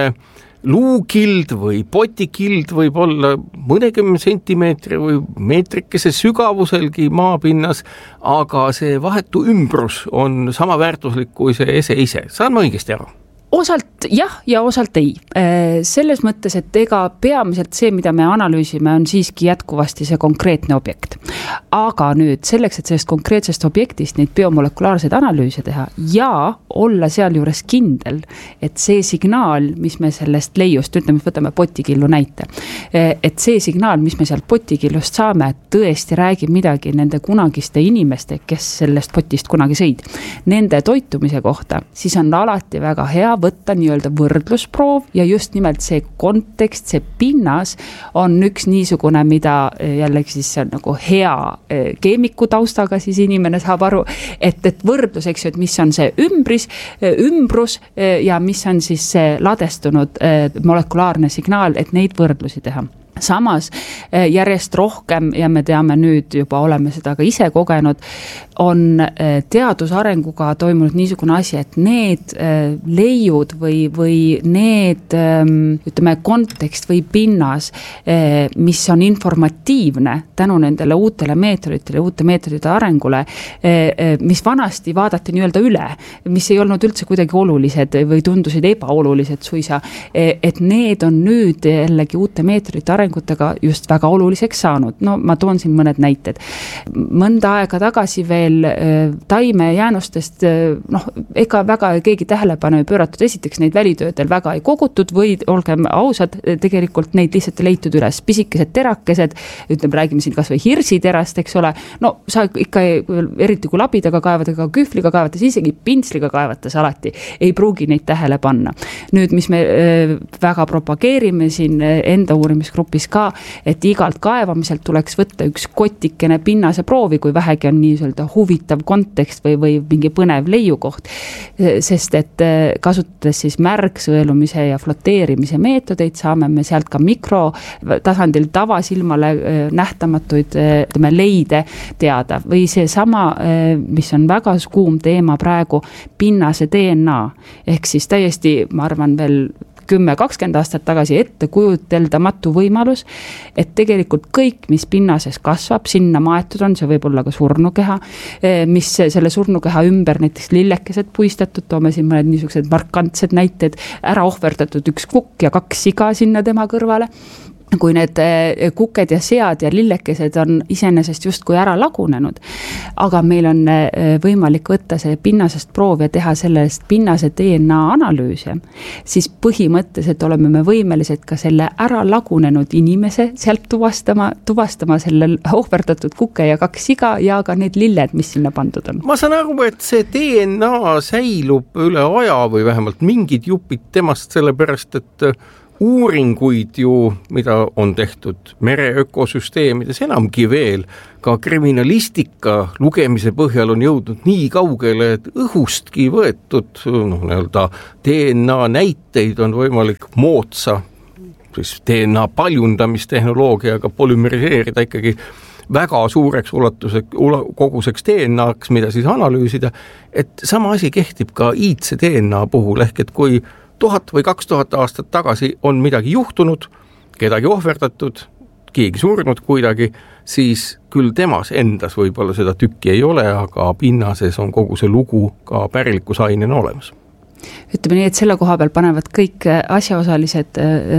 luukild või potikild võib olla mõnekümne sentimeetri või meetrikese sügavuselgi maapinnas, aga see vahetu ümbrus on sama väärtuslik kui see ese ise. Saan ma õigesti aru? Osalt jah ja osalt ei. Selles mõttes, et ega peamiselt see, mida me analüüsime, on siiski jätkuvasti see konkreetne objekt. Aga nüüd selleks, et sellest konkreetsest objektist neid biomolekulaarseid analüüse teha ja olla seal juures kindel, et see signaal, mis me sellest leiust, ütleme, võtame potikillu näite, et see signaal, mis me sealt potikillust saame, tõesti räägib midagi nende kunagiste inimeste, kes sellest potist kunagi sõid, nende toitumise kohta, siis on alati väga hea võtta nii-öelda võrdlusproov ja just nimelt see kontekst, see pinnas on üks niisugune, mida jällegi siis on nagu hea keemiku taustaga siis inimene saab aru, et võrdluseks, et mis on see ümbrus ja mis on siis see ladestunud molekulaarne signaal, et neid võrdlusi teha. Samas järjest rohkem, ja me teame nüüd juba oleme seda ka ise kogenud, on teadusarenguga toimunud niisugune asi, et need leiud või need, ütleme, kontekst või pinnas, mis on informatiivne tänu nendele uutele meetoditele, uute meetodite arengule, mis vanasti vaadati nii-öelda üle, mis ei olnud üldse kuidagi olulised või tundusid ebaolulised suisa, et need on nüüd jällegi uute meetodite arengutega just väga oluliseks saanud. Ma toon siin mõned näited. Mõnda aega tagasi veel taimejäänustest, ega väga keegi tähelepanu ei pööratud, esiteks neid välitöödel väga ei kogutud või olgem ausad, tegelikult neid lihtsalt leitud üles. Pisikesed terakesed, räägime siin kas või hirsiterast, eks ole, sa ikka eriti kui labidaga kaevad, ega kühvliga kaevates, isegi pintsliga kaevates alati ei pruugi neid tähele panna. Nüüd, mis me väga propageerime siin enda uurimisgrupis, rääkis ka, et igalt kaevamiselt tuleks võtta üks kotikene pinnase proovi, kui vähegi on nii huvitav kontekst või mingi põnev leiukoht. Sest et kasutades siis märgsõelumise ja floteerimise meetodeid, saame me sealt ka mikrotasandil tavasilmale nähtamatuid leide teada. Või see sama, mis on väga kuum teema praegu, pinnase DNA. Ehk siis täiesti, ma arvan, veel 10-20 aastat tagasi ette kujuteldamatu võimalus, et tegelikult kõik, mis pinnases kasvab, sinna maetud on, see võib olla ka surnukeha, mis selle surnukeha ümber näiteks lillekesed puistatud, toome siin mõned niisugused markantsed näited, ära ohverdatud üks kukk ja 2 siga sinna tema kõrvale. Kui need kuked ja sead ja lillekesed on iseenesest justkui ära lagunenud, aga meil on võimalik võtta see pinnasest proov ja teha sellest pinnase DNA analüüse, siis põhimõtteliselt oleme me võimelised ka selle ära lagunenud inimese sealt tuvastama selle ohverdatud kuke ja 2 siga ja ka need lilled, mis sinna pandud on. Ma saan aru, et see DNA säilub üle aja või vähemalt mingid jupid temast sellepärast, et uuringuid ju, mida on tehtud mere ökosüsteemides enamgi veel, ka kriminalistika lugemise põhjal on jõudnud nii kaugele, et õhustki võetud DNA näiteid on võimalik moodsa siis DNA paljundamistehnoloogiaga polümeriseerida ikkagi väga suureks koguseks DNA-ks, mida siis analüüsida, et sama asi kehtib ka iidse DNA puhul, ehk et kui 1000 või 2000 aastat tagasi on midagi juhtunud, kedagi ohverdatud, keegi surnud kuidagi, siis küll temas endas võib-olla seda tükki ei ole, aga pinnases on kogu see lugu ka pärilikkusainena olemas. Ütleme nii, et selle koha peal panevad kõik asjaosalised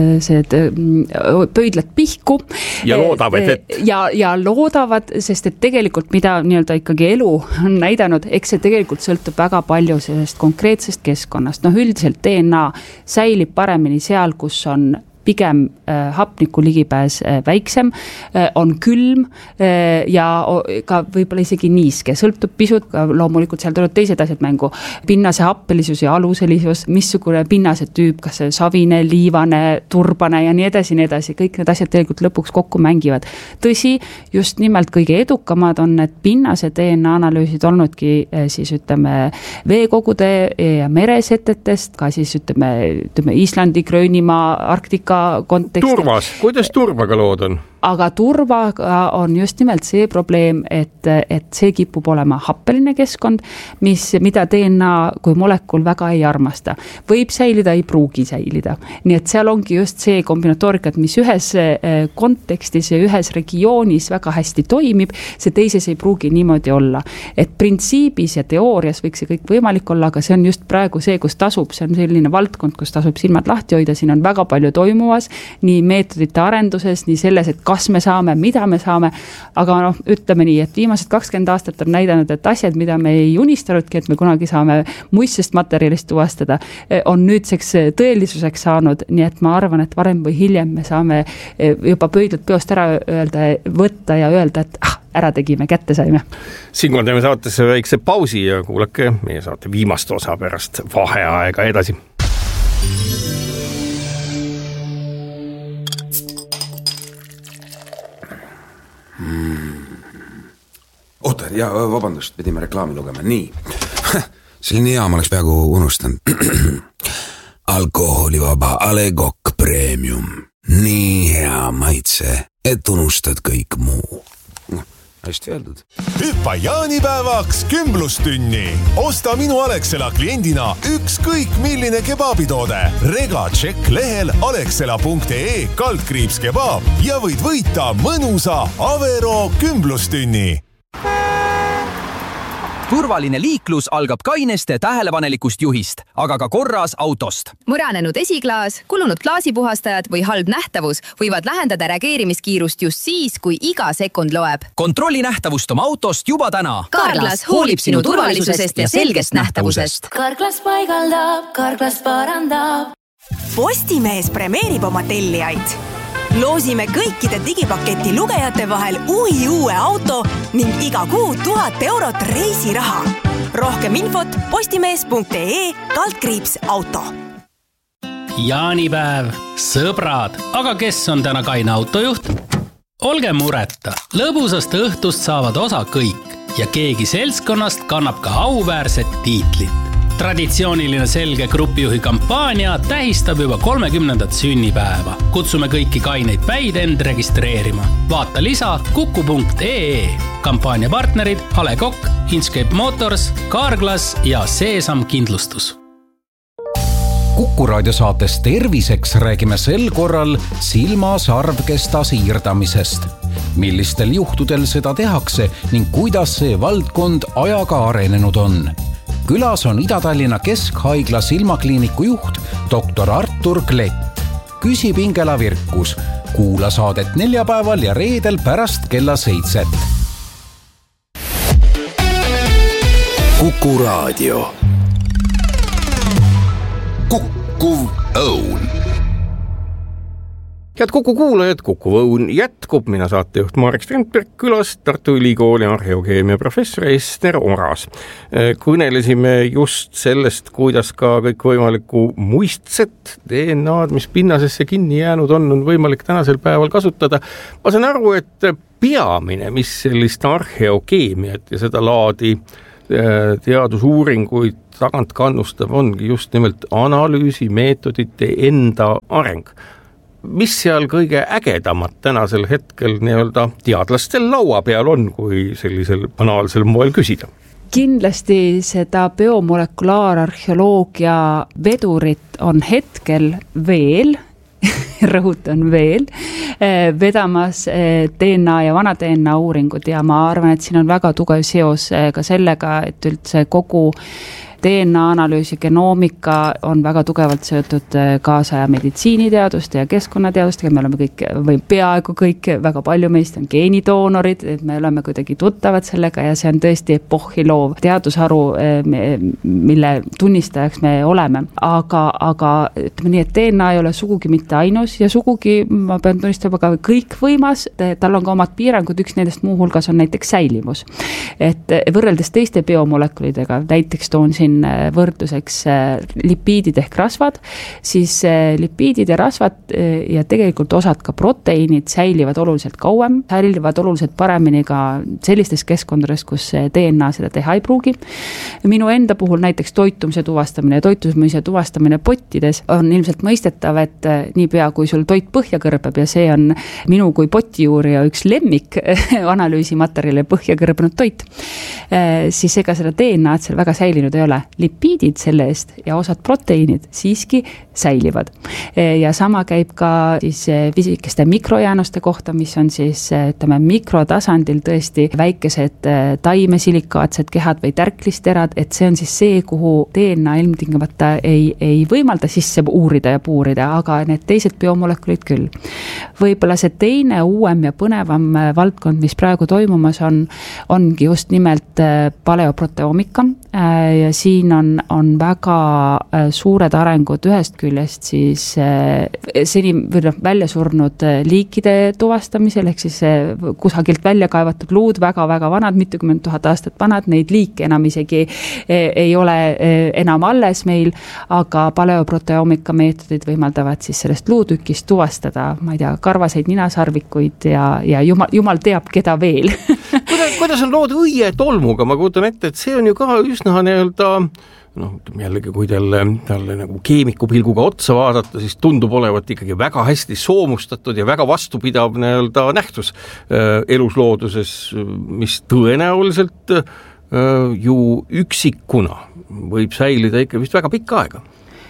pöidlad pihku. Ja loodavad, et... Ja loodavad, sest et tegelikult mida nii-öelda ikkagi elu on näidanud, eks see tegelikult sõltub väga palju sellest konkreetsest keskkonnast. Üldiselt DNA säilib paremini seal, kus on pigem hapniku ligipääs väiksem, on külm ja ka võib-olla isegi niiske, sõltub pisut, loomulikult seal tulevad teised asjad mängu, pinnase happelisus ja aluselisus, missugune pinnase tüüp, kas see savine, liivane, turbane ja nii edasi, kõik need asjad tegelikult lõpuks kokku mängivad. Tõsi, just nimelt kõige edukamad on need pinnase DNA analüüsid olnudki siis veekogude ja meresetetest, ka siis Islandi, Gröönimaa, Arktika konteksti. Turvas, kuidas turvaga lood on? Aga turvaga on just nimelt see probleem, et see kipub olema happeline keskkond, mida DNA kui molekul väga ei armasta. Võib säilida, ei pruugi säilida. Nii et seal ongi just see kombinatoorikat, mis ühes kontekstis ja ühes regioonis väga hästi toimib, see teises ei pruugi niimoodi olla. Et printsiibis ja teoorias võiks see kõik võimalik olla, aga see on just praegu see, kus tasub, see on selline valdkond, kus tasub silmad lahti hoida, siin on väga palju toimuvas, nii meetodite arenduses, nii selles, et kas me saame, mida me saame, aga ütleme nii, et viimased 20 aastat on näidanud, et asjad, mida me ei unistanudki, et me kunagi saame muistsest materjalist tuvastada, on nüüdseks tõelisuseks saanud, nii et ma arvan, et varem või hiljem me saame juba pöidlad peost ära võtta ja öelda, et ära tegime, kätte saime. Siinkohal teeme saatesse väikse pausi ja kuulake meie saate viimast osa pärast vaheaega edasi. Oota, ja vabandust, pidime reklaami lugema. Nii, selline hea ma oleks peaaegu unustanud. Alkoholivaba Alegok Premium. Nii hea maitse, et unustad kõik muu. Hästi öeldud. Hüppa jaanipäevaks Kümblustünni. Osta minu Alexela kliendina ükskõik milline kebabitoode. Rega tšekk lehel alexela.ee/kebab ja võid võita mõnusa Avero Kümblustünni. Turvaline liiklus algab kaineste tähelepanelikust juhist, aga ka korras autost. Muranenud esiklaas, kulunud klaasipuhastajad või halb nähtavus võivad lähendada reageerimiskiirust just siis, kui iga sekund loeb. Kontrolli nähtavust oma autost juba täna. Carglass hoolib sinu turvalisusest ja selgest nähtavusest. Carglass paigaldab, Carglass parandab. Postimees premeerib oma tellijaid. Loosime kõikide digipaketi lugejate vahel uue auto ning iga kuu 1000 eurot reisiraha. Rohkem infot postimees.ee/auto. jaanipäev, sõbrad, aga kes on täna kaine autojuht? Olge mureta, lõbusast õhtust saavad osa kõik ja keegi seltskonnast kannab ka auväärset tiitlit. Traditsiooniline selge grupijuhi kampaania tähistab juba 30. sünnipäeva. Kutsume kõiki kaineid päid end registreerima. Vaata lisa kuku.ee. Kampaania partnerid A. Le Coq, Inchcape Motors, Carglass ja Seesam Kindlustus. Kuku raadiosaates Terviseks räägime sel korral silma-sarvkesta siirdamisest. Millistel juhtudel seda tehakse ning kuidas see valdkond ajaga arenenud on? Külas on Ida-Tallinna Keskhaigla silmakliiniku juht dr. Artur Klett. Küsi Pingela Virkus. Kuula saadet neljapäeval ja reedel pärast kella 7. Kuku raadio. Kukkuv õun. Head Kuku kuulajad, Kukkuv õun jätkub. Mina saatejuht Marek Strandberg, külas Tartu Ülikooli arheokeemia professor Ester Oras. Kõnelesime just sellest, kuidas ka kõikvõimalikku muistset DNA'd, mis pinnasesse kinni jäänud on võimalik tänasel päeval kasutada. Ma saan aru, et peamine, mis sellist arheokeemiat ja seda laadi teadusuuringuid tagant kannustab, ongi just nimelt analüüsimeetodite enda areng. Mis seal kõige ägedamat tänasel hetkel nii-öelda teadlastel laua peal on, kui sellisel banaalsel moel küsida? Kindlasti seda biomolekulaararheoloogia vedurit on hetkel veel, rõhutan veel, vedamas DNA ja vana DNA uuringud ja ma arvan, et siin on väga tugev seos ka sellega, et üldse kogu DNA analüüsi genoomika on väga tugevalt seotud kaasaja meditsiiniteaduste ja keskkonnateadustega. Me oleme kõik, või peaaegu kõik, väga palju meist on geenidoonorid, et me oleme kuidagi tuttavad sellega ja see on tõesti epohhiloov teadusharu, mille tunnistajaks me oleme. Aga ütleme nii, et DNA ei ole sugugi mitte ainus ja sugugi, ma pean tunnistama ka kõik võimas, tal on ka omad piirangud, üks nendest muu hulgas on näiteks säilivus. Et võrreldes teiste biomolekulidega, näiteks toon siin võrdluseks lipiidid ehk rasvad, siis lipiidid ja rasvad ja tegelikult osad ka proteiinid säilivad oluliselt kauem, säilivad oluliselt paremini ka sellistes keskkondades, kus DNA seda teha ei pruugi. Minu enda puhul näiteks toitumise tuvastamine pottides on ilmselt mõistetav, et niipea kui sul toit põhja kõrbeb ja see on minu kui potijuurija üks lemmik analüüsimaterjali põhja kõrbenud toit, siis ega seda DNA-d seal väga säilinud ei ole. Lipiidid selle eest ja osad proteiinid siiski säilivad. Ja sama käib ka siis fisikeste mikrojäänuste kohta, mis on siis ütleme, mikrotasandil tõesti väikesed taimesillikaatsed kehad või tärklisterad, et see on siis see, kuhu DNA ilmtingimata ei võimalda sisse uurida ja puurida, aga need teised biomolekulid küll. Võib-olla see teine uuem ja põnevam valdkond, mis praegu toimumas ongi just nimelt paleoproteoomika ja siin on väga suured arengud ühest küljest siis seni välja surnud liikide tuvastamisel, ehk siis kusagilt välja kaevatud luud, väga-väga vanad, mitukümmend 1000 aastat vanad, neid liike enam isegi ei ole enam alles meil, aga paleoproteoomika meetodid võimaldavad siis sellest luutükist tuvastada, ma ei tea, karvaseid ninasarvikuid ja jumal teab, keda veel. Kuidas on lood õie tolmuga? Ma kuutan ette, et see on ju ka üsna nii-öelda jällegi, kui talle nagu keemiku pilguga otsa vaadata, siis tundub olevat ikkagi väga hästi soomustatud ja väga vastupidav nii-öelda nähtus eluslooduses, mis tõenäoliselt ju üksikuna võib säilida ikka vist väga pikka aega.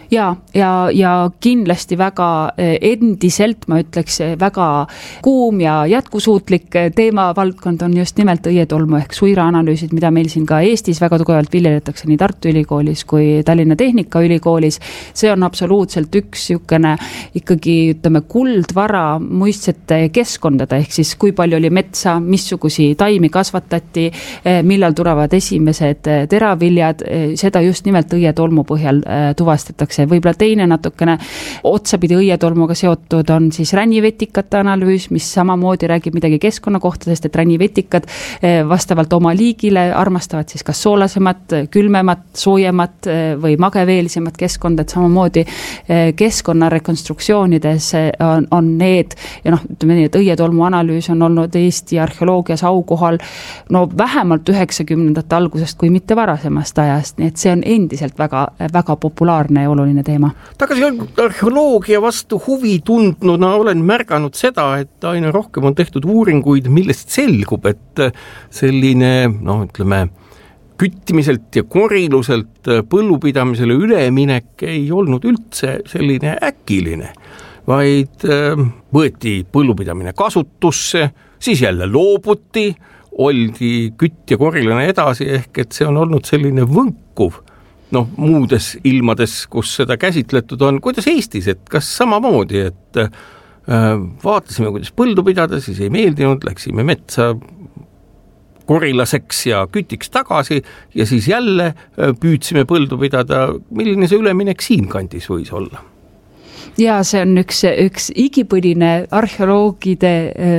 Ja kindlasti väga endiselt, ma ütleks, väga kuum ja jätkusuutlik teemavaldkond on just nimelt õietolmu ehk suiraanalüüsid, mida meil siin ka Eestis väga tugevalt viljeletakse nii Tartu Ülikoolis kui Tallinna Tehnikaülikoolis. See on absoluutselt üks niisugune ikkagi, ütleme, kuldvara muistsete keskkondade, ehk siis kui palju oli metsa, missugusi taimi kasvatati, millal tulevad esimesed teraviljad, seda just nimelt õietolmu põhjal tuvastatakse. uuritakse. Võib-olla teine natukene otsapidi õietolmuga seotud on siis rännivetikate analüüs, mis samamoodi räägib midagi keskkonna kohta, sest et rännivetikad vastavalt oma liigile armastavad siis kas soolasemat, külmemat, soojemat või mageveelisemat keskkonda, et samamoodi keskkonna rekonstruktsioonides on need ja ütleme nii, et õietolmu analüüs on olnud Eesti arheoloogias aukohal vähemalt 90ndate algusest, kui mitte varasemast ajast, nii et see on endiselt väga, väga populaarne ja oluline teema. Tagasi arheoloogia vastu huvi tundnuna olen märganud seda, et aina rohkem on tehtud uuringuid, millest selgub, et selline, ütleme, küttimiselt ja koriluselt põllupidamisele üleminek ei olnud üldse selline äkiline, vaid võeti põllupidamine kasutusse, siis jälle loobuti, oldi kütt ja korilane edasi, ehk et see on olnud selline võnkuv, muudes ilmades, kus seda käsitletud on. Kuidas Eestis, et kas samamoodi, et vaatasime, kuidas põldu pidada, siis ei meeldinud, läksime metsa korilaseks ja kütiks tagasi ja siis jälle püüdsime põldu pidada. Milline see üleminek siin kandis võis olla? Ja see on üks igipõline arheoloogide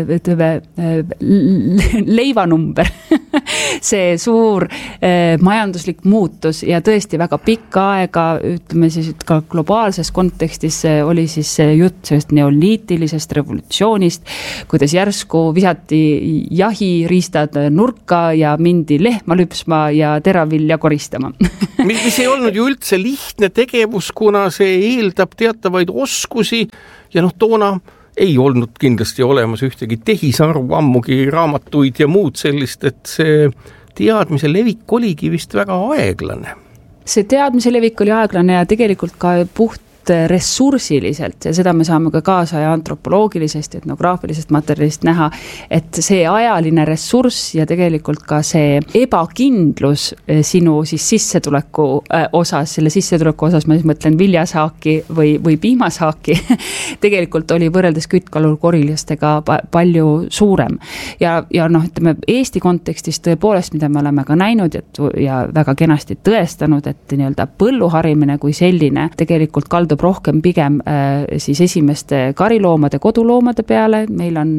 leivanumber, see suur majanduslik muutus ja tõesti väga pikka aega, ütleme siis ka globaalses kontekstis oli siis jutt sellest neoliitilisest revolutsioonist, kuidas järsku visati jahiriistad nurka ja mindi lehma lüpsma ja teravilja koristama. mis ei olnud ju üldse lihtne tegevus, kuna see eeldab teatavaid oskusi ja toona ei olnud kindlasti olemas ühtegi tehisaru, ammugi raamatuid ja muud sellist, et see teadmise levik oligi vist väga aeglane. See teadmise levik oli aeglane ja tegelikult ka puht ressursiliselt ja seda me saame ka kaasaja antropoloogilisest ja etnograafilisest materjalist näha, et see ajaline ressurss ja tegelikult ka see ebakindlus sinu siis sissetuleku osas, selle sissetuleku osas ma siis mõtlen viljasaaki või piimasaaki, tegelikult oli võrreldes küttkalur-korilastega palju suurem. Ja ütleme, Eesti kontekstis tõepoolest, mida me oleme ka näinud ja väga kenasti tõestanud, et nii-öelda põlluharimine kui selline tegelikult kaldub rohkem pigem siis esimeste kariloomade, koduloomade peale. Meil on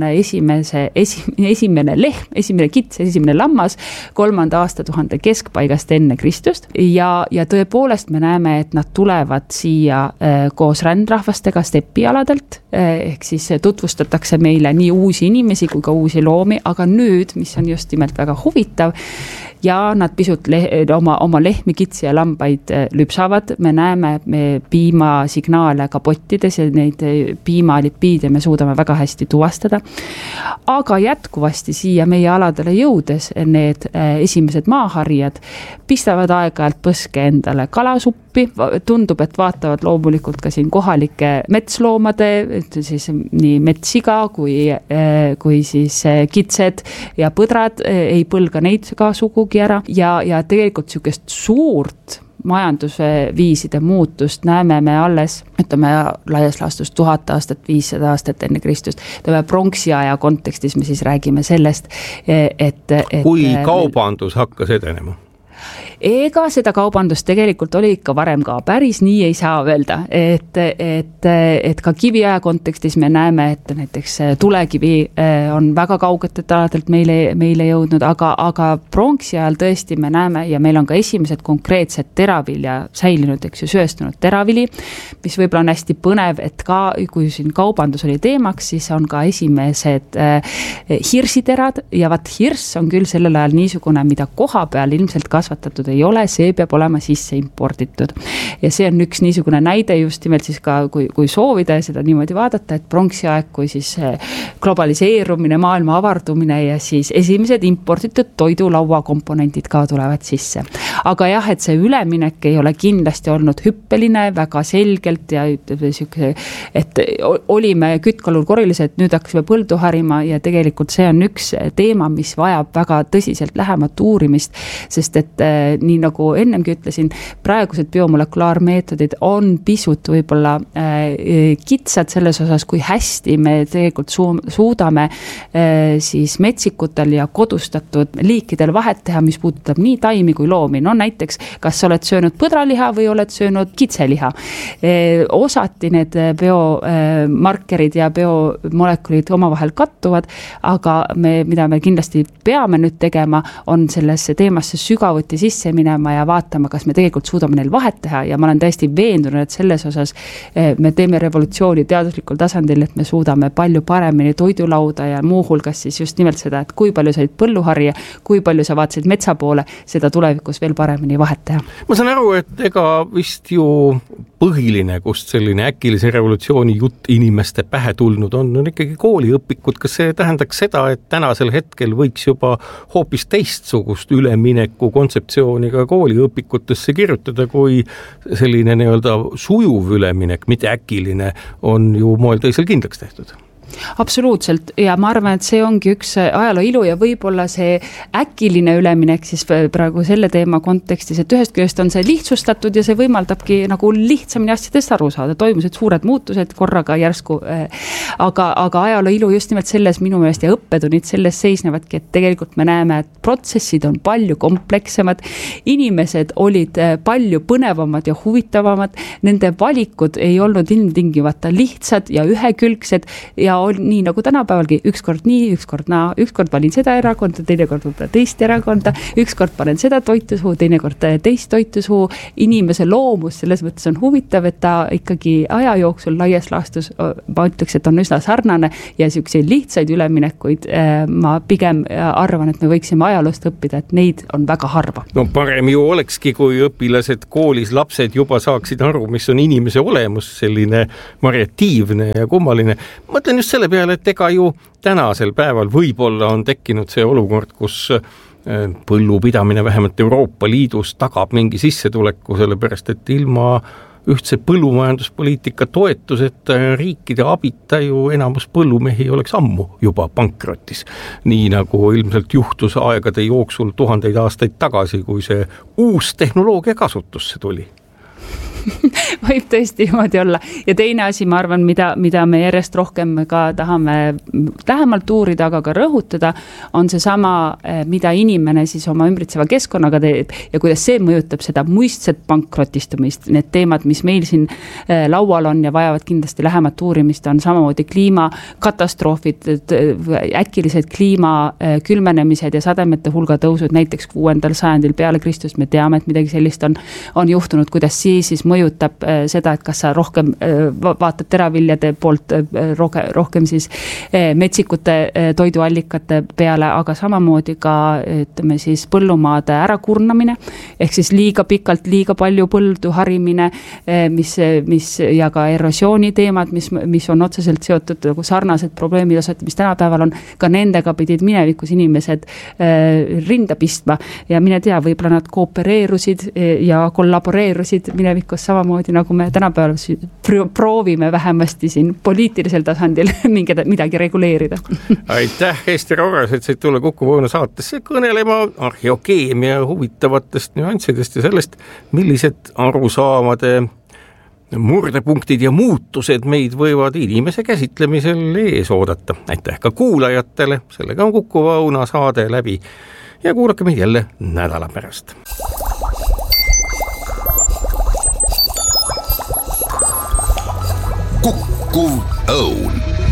esimene lehm, esimene kits, esimene lammas 3. aastatuhande keskpaigast enne Kristust ja tõepoolest me näeme, et nad tulevad siia koos rändrahvastega stepialadelt, ehk siis tutvustatakse meile nii uusi inimesi kui ka uusi loomi, aga nüüd, mis on just nimelt väga huvitav, ja nad oma lehmi, kitsi ja lambaid lüpsavad. Me näeme piimasignaale ka pottides ja neid piimalipiide me suudame väga hästi tuvastada. Aga jätkuvasti siia meie aladele jõudes need esimesed maaharijad pistavad aeg-ajalt põske endale kalasuppi. Tundub, et vaatavad loomulikult ka siin kohalike metsloomade, siis nii metssiga kui siis kitsed ja põdrad, ei põlga neid ka sugugi ära ja tegelikult niisugust suurt majanduse viiside muutust näeme me alles, ütleme laias laastus 1000 aastat, 500 aastat enne Kristust. Pronksiaja kontekstis me siis räägime sellest, et kui kaubandus hakkas edenema? Ega seda kaubandust tegelikult oli ikka varem ka, päris nii ei saa öelda, et ka kiviaja kontekstis me näeme, et näiteks tulekivi on väga kaugetelt aladelt meile jõudnud, aga pronksi ajal tõesti me näeme ja meil on ka esimesed konkreetsed teravilja säilinud, eks ju, sööstunud teravili, mis võib-olla on hästi põnev, et ka kui siin kaubandus oli teemaks, siis on ka esimesed hirsiterad ja hirss on küll sellel ajal niisugune, mida koha peal ilmselt kasvatatud ei ole, see peab olema sisse imporditud. Ja see on üks niisugune näide just nimelt siis ka, kui soovida ja seda niimoodi vaadata, et pronksiaeg, kui siis globaliseerumine, maailma avardumine ja siis esimesed imporditud toidulaua komponentid ka tulevad sisse. Aga jah, et see üleminek ei ole kindlasti olnud hüppeline, väga selgelt ja et olime küttkalur-korilised, nüüd hakkasime põldu harima ja tegelikult see on üks teema, mis vajab väga tõsiselt lähemat uurimist, sest et nii nagu ennemgi ütlesin, praegused biomolekulaarmeetodid on pisut võib-olla kitsad selles osas, kui hästi me tegelikult suudame siis metsikutel ja kodustatud liikidel vahet teha, mis puudutab nii taimi kui loomi. No näiteks, kas sa oled söönud põdraliha või oled söönud kitseliha. Osati need biomarkerid ja biomolekulid omavahel kattuvad, aga mida me kindlasti peame nüüd tegema, on sellesse teemasse sügavuti sisse minema ja vaatama, kas me tegelikult suudame neil vahet teha ja ma olen täiesti veendunud, et selles osas me teeme revolutsiooni teaduslikul tasandil, et me suudame palju paremini toidulauda ja muu hulgas siis just nimelt seda, et kui palju said põlluharja, kui palju sa vaatasid metsa poole, seda tulevikus veel paremini vahet teha. Ma saan aru, et ega vist ju põhiline, kust selline äkilise revolutsiooni jutt inimeste pähe tulnud on ikkagi kooliõpikud. Kas see tähendaks seda, et tänasel hetkel võiks juba hoopis teistsugust ülemineku kontseptsiooni ka kooliõpikutesse kirjutada, kui selline nii-öelda sujuv üleminek, mitte äkiline, on ju moel teisel kindlaks tehtud? Absoluutselt ja ma arvan, et see ongi üks ajaloo ilu ja võib-olla see äkiline üleminek siis praegu selle teema kontekstis, et ühest küljest on see lihtsustatud ja see võimaldabki nagu lihtsamini asjadest aru saada, toimusid suured muutused korraga järsku, aga ajaloo ilu just nimelt selles minu meelest ja õppetunnid selles seisnevadki, et tegelikult me näeme, et protsessid on palju kompleksemad, inimesed olid palju põnevamad ja huvitavamad, nende valikud ei olnud ilmtingimata lihtsad ja ühekülgsed ja nii nagu tänapäevalgi, ükskord nii, ükskord naa, ükskord valin seda erakonda, teinekord võtta teist erakonda, ükskord panen seda toitu suhu, teinekord teist toitu suhu. Inimese loomus selles mõttes on huvitav, et ta ikkagi aja jooksul laias laastus, ma ütleks, et on üsna sarnane ja selliseid lihtsaid üleminekuid ma pigem arvan, et me võiksime ajaloost õppida, et neid on väga harva. No parem ju olekski, kui õpilased koolis lapsed juba saaksid aru, mis on inimese olemus, selline variatiivne ja kummaline. Mõtlen just selle peale, et ega ju tänasel päeval võib-olla on tekkinud see olukord, kus põllupidamine vähemalt Euroopa Liidus tagab mingi sissetuleku, sellepärast et ilma ühtse põllumajanduspoliitika toetuseta riikide abita ju enamus põllumehi oleks ammu juba pankrotis. Nii nagu ilmselt juhtus aegade jooksul 1000 aastaid tagasi, kui see uus tehnoloogia kasutusse tuli. Võib tõesti niimoodi olla. Ja teine asi, ma arvan, mida me järjest rohkem ka tahame lähemalt uurida, aga ka rõhutada, on see sama, mida inimene siis oma ümbritseva keskkonnaga teeb ja kuidas see mõjutab seda muistset pankrotistumist. Need teemad, mis meil siin laual on ja vajavad kindlasti lähemat uurimist, on samamoodi kliimakatastroofid, äkilised kliima külmenemised ja sademete hulga tõusud, näiteks 6. sajandil peale Kristust me teame, et midagi sellist on juhtunud, kuidas siis mõjutab seda, et kas sa rohkem vaatad teraviljade poolt rohkem siis metsikute toiduallikate peale, aga samamoodi ka ütleme siis põllumaade ärakurnamine, ehk siis liiga pikalt, liiga palju põldu harimine, mis ja ka erosiooni teemad, mis on otseselt seotud nagu sarnased probleemid, mis tänapäeval on, ka nendega pidid minevikus inimesed rinda pistma ja mine tea, võib-olla nad koopereerusid ja kollaboreerusid minevikus samamoodi, nagu me tänapäeval proovime vähemasti siin poliitilisel tasandil midagi reguleerida. Aitäh, Ester Oras, et said tulla Kuku Võõna saatesse kõnelema arheokeemia huvitavatest nüanssidest ja sellest, millised arusaamade murdepunktid ja muutused meid võivad inimese käsitlemisel ees oodata. Aitäh ka kuulajatele, sellega on Kuku Võõna saade läbi ja kuulake meid jälle nädala pärast. Kukkuv Õun.